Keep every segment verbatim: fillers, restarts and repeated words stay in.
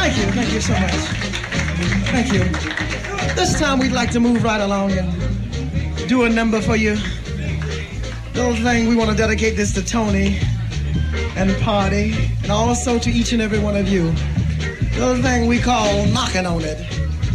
Thank you, thank you so much. Thank you. This time we'd like to move right along and do a number for you. Those things, we want to dedicate this to Tony and Party, and also to each and every one of you. Those things we call knocking on it.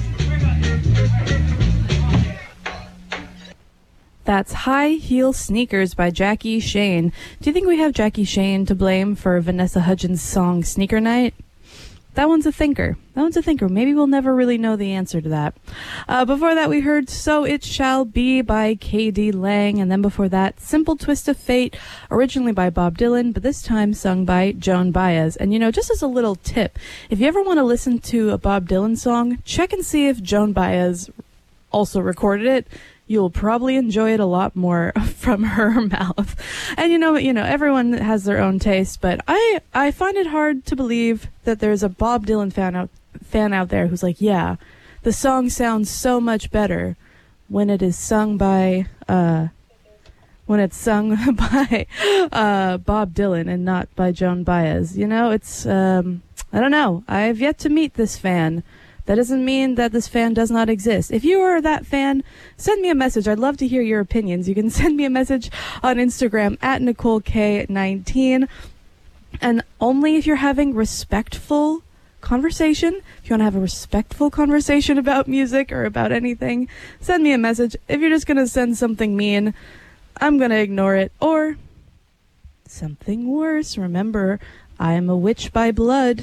That's High Heel Sneakers by Jackie Shane. Do you think we have Jackie Shane to blame for Vanessa Hudgens' song Sneaker Night? That one's a thinker. That one's a thinker. Maybe we'll never really know the answer to that. Uh, before that, we heard So It Shall Be by K D Lang. And then before that, Simple Twist of Fate, originally by Bob Dylan, but this time sung by Joan Baez. And, you know, just as a little tip, if you ever want to listen to a Bob Dylan song, check and see if Joan Baez also recorded it. You'll probably enjoy it a lot more from her mouth. And you know, you know, everyone has their own taste, but I, I find it hard to believe that there's a Bob Dylan fan out, fan out there who's like, yeah, the song sounds so much better when it is sung by, uh, when it's sung by, uh, Bob Dylan and not by Joan Baez. You know, it's, um, I don't know. I've yet to meet this fan. That doesn't mean that this fan does not exist. If you are that fan, send me a message. I'd love to hear your opinions. You can send me a message on Instagram at Nicole K nineteen. And only if you're having respectful conversation, if you want to have a respectful conversation about music or about anything, send me a message. If you're just going to send something mean, I'm going to ignore it. Or something worse. Remember, I am a witch by blood.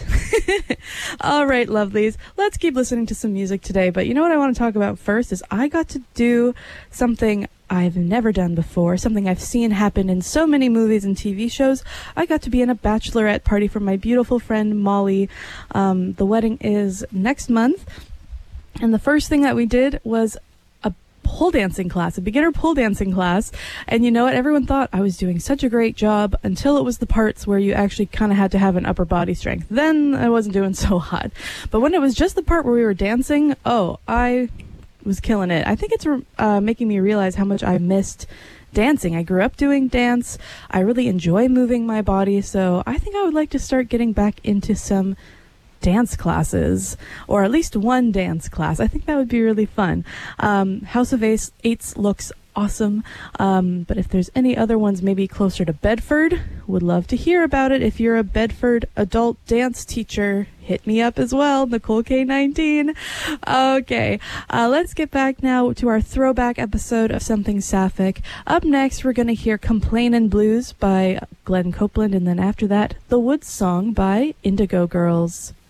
All right, lovelies. Let's keep listening to some music today. But you know what I want to talk about first is I got to do something I've never done before, something I've seen happen in so many movies and T V shows. I got to be in a bachelorette party for my beautiful friend Molly. Um, the wedding is next month. And the first thing that we did was pole dancing class, a beginner pole dancing class. And you know what? Everyone thought I was doing such a great job until it was the parts where you actually kind of had to have an upper body strength. Then I wasn't doing so hot. But when it was just the part where we were dancing, oh, I was killing it. I think it's uh, making me realize how much I missed dancing. I grew up doing dance. I really enjoy moving my body. So I think I would like to start getting back into some dance classes, or at least one dance class. I think that would be really fun. Um, House of Ace, Eights looks awesome, um, but if there's any other ones maybe closer to Bedford, would love to hear about it. If you're a Bedford adult dance teacher, hit me up as well, Nicole K nineteen. Okay, uh, let's get back now to our throwback episode of Something Sapphic. Up next, we're going to hear Complainin' Blues by Glenn Copeland, and then after that, The Woods Song by Indigo Girls.